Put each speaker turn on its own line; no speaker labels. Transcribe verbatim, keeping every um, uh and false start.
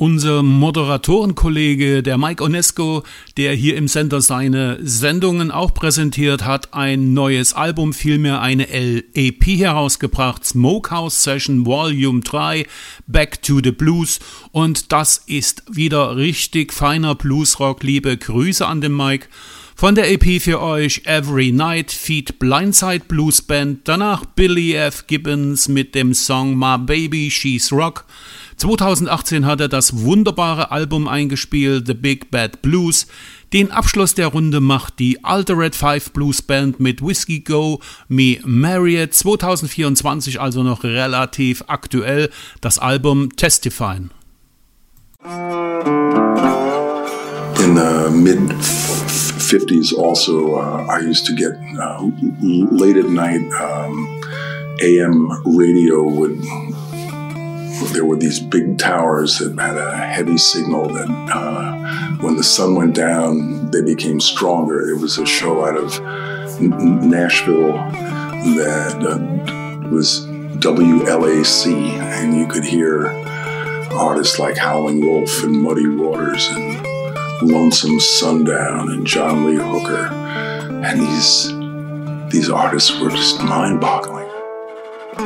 Unser Moderatorenkollege, der Mike Onesco, der hier im Sender seine Sendungen auch präsentiert, hat ein neues Album, vielmehr eine L P herausgebracht, Smokehouse Session Volume drei, Back to the Blues, und das ist wieder richtig feiner Bluesrock. Liebe Grüße an den Mike. Von der E P für euch Every Night feat. Blindside Blues Band, danach Billy F. Gibbons mit dem Song My Baby She's Rock. zweitausendachtzehn hat er das wunderbare Album eingespielt, The Big Bad Blues. Den Abschluss der Runde macht die Altered Five Blues Band mit Whiskey Go Me Marriott. zweitausendvierundzwanzig, also noch relativ aktuell, das Album Testifying.
In the mid fifties also, uh, I used to get uh, late at night um, A M radio would, there were these big towers that had a heavy signal that uh, when the sun went down, they became stronger. It was a show out of N- Nashville that uh, was W L A C, and you could hear artists like Howlin' Wolf and Muddy Waters and Lonesome Sundown and John Lee Hooker, and these these artists were just mind-boggling.